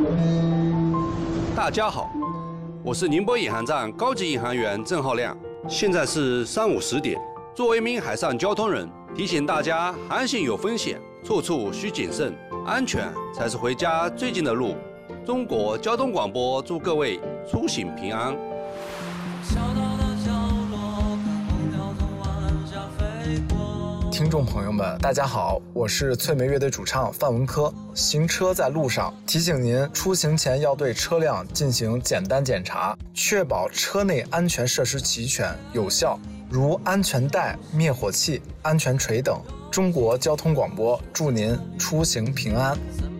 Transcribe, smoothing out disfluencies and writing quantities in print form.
大家好，我是宁波引航站高级引航员郑浩亮，现在是上午10点。作为一名海上交通人，提醒大家航行有风险，处处需谨慎，安全才是回家最近的路。中国交通广播祝各位出行平安。 听众朋友们，大家好，我是翠梅乐队主唱范文科。行车在路上，提醒您出行前要对车辆进行简单检查，确保车内安全设施齐全有效，如安全带、灭火器、安全锤等。中国交通广播祝您出行平安。